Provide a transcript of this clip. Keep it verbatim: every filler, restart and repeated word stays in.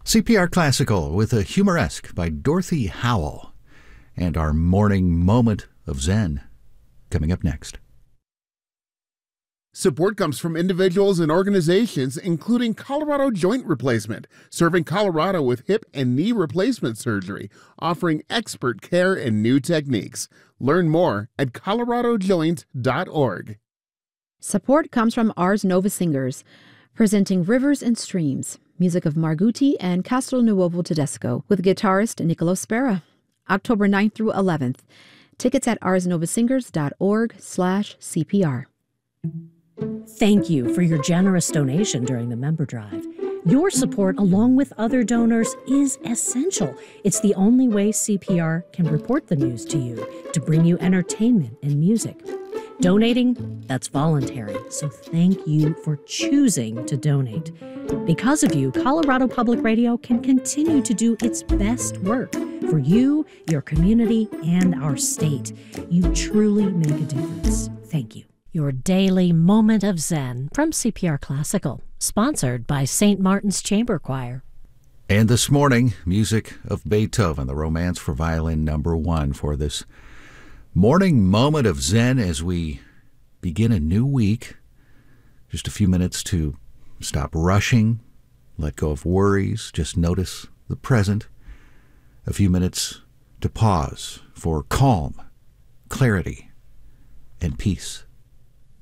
C P R Classical with a Humoresque by Dorothy Howell, and our morning moment of Zen coming up next. Support comes from individuals and organizations, including Colorado Joint Replacement, serving Colorado with hip and knee replacement surgery, offering expert care and new techniques. Learn more at colorado joint dot org. Support comes from Ars Nova Singers, presenting Rivers and Streams, music of Margutti and Castelnuovo Tedesco, with guitarist Niccolo Spera, October ninth through eleventh. Tickets at ars nova singers dot org slash C P R. Thank you for your generous donation during the member drive. Your support, along with other donors, is essential. It's the only way C P R can report the news to you, to bring you entertainment and music. Donating, that's voluntary, so thank you for choosing to donate. Because of you, Colorado Public Radio can continue to do its best work for you, your community, and our state. You truly make a difference. Thank you. Your daily moment of Zen from C P R Classical, sponsored by Saint Martin's Chamber Choir. And this morning, music of Beethoven, the Romance for Violin number one, for this morning moment of Zen as we begin a new week. Just a few minutes to stop rushing, let go of worries, just notice the present. A few minutes to pause for calm, clarity, and peace.